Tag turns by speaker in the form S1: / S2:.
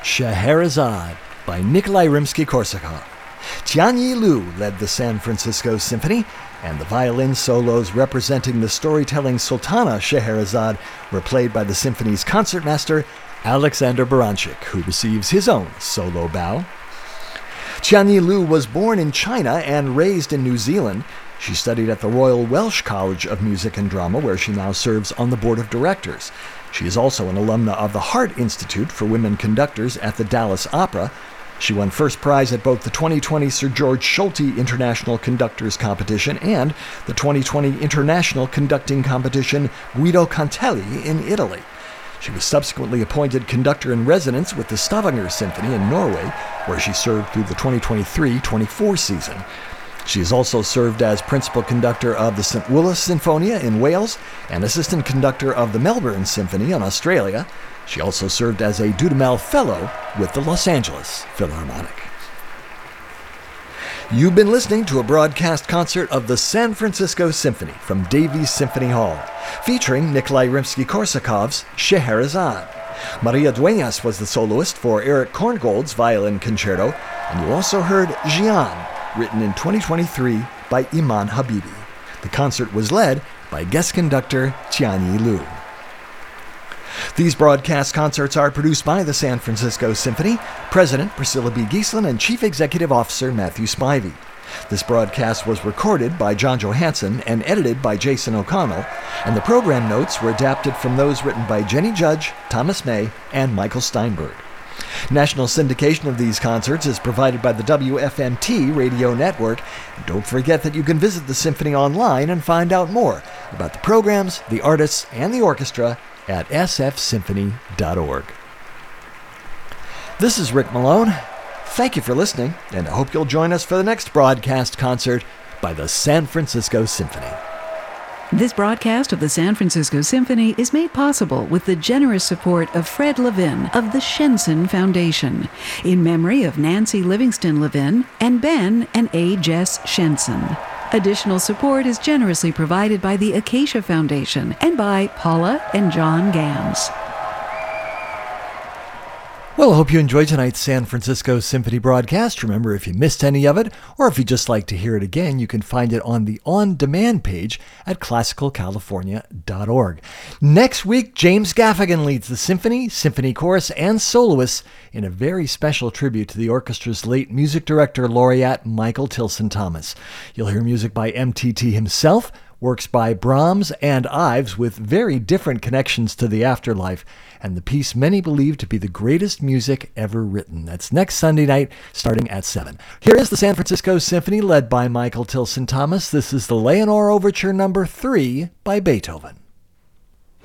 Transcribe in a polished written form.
S1: Scheherazade by Nikolai Rimsky-Korsakov. Tianyi Liu led the San Francisco Symphony, and the violin solos representing the storytelling Sultana Scheherazade were played by the symphony's concertmaster, Alexander Baranchik, who receives his own solo bow. Tianyi Liu was born in China and raised in New Zealand. She studied at the Royal Welsh College of Music and Drama, where she now serves on the board of directors. She is also an alumna of the Hart Institute for Women Conductors at the Dallas Opera. She won first prize at both the 2020 Sir George Solti International Conductors Competition and the 2020 International Conducting Competition Guido Cantelli in Italy. She was subsequently appointed conductor in residence with the Stavanger Symphony in Norway, where she served through the 2023-24 season. She has also served as principal conductor of the St. Woola Sinfonia in Wales and assistant conductor of the Melbourne Symphony in Australia. She also served as a Dudamel Fellow with the Los Angeles Philharmonic. You've been listening to a broadcast concert of the San Francisco Symphony from Davies Symphony Hall, featuring Nikolai Rimsky-Korsakov's Scheherazade. Maria Dueñas was the soloist for Eric Korngold's violin concerto, and you also heard Jian, written in 2023 by Iman Habibi. The concert was led by guest conductor Tianyi Liu. These broadcast concerts are produced by the San Francisco Symphony, President Priscilla B. Giesland, and Chief Executive Officer Matthew Spivey. This broadcast was recorded by John Johansson and edited by Jason O'Connell, and the program notes were adapted from those written by Jenny Judge, Thomas May, and Michael Steinberg. National syndication of these concerts is provided by the WFMT radio network. And don't forget that you can visit the Symphony online and find out more about the programs, the artists, and the orchestra at sfsymphony.org. This is Rick Malone. Thank you for listening, and I hope you'll join us for the next broadcast concert by the San Francisco Symphony.
S2: This broadcast of the San Francisco Symphony is made possible with the generous support of Fred Levin of the Shenson Foundation, in memory of Nancy Livingston Levin and Ben and A. Jess Shenson. Additional support is generously provided by the Acacia Foundation and by Paula and John Gams.
S1: Well, I hope you enjoyed tonight's San Francisco Symphony broadcast. Remember, if you missed any of it, or if you'd just like to hear it again, you can find it on the on-demand page at classicalcalifornia.org. Next week, James Gaffigan leads the symphony, symphony chorus, and soloists in a very special tribute to the orchestra's late music director laureate, Michael Tilson Thomas. You'll hear music by MTT himself, works by Brahms and Ives with very different connections to the afterlife, and the piece many believe to be the greatest music ever written. That's next Sunday night, starting at 7. Here is the San Francisco Symphony, led by Michael Tilson Thomas. This is the Leonore Overture No. 3 by Beethoven.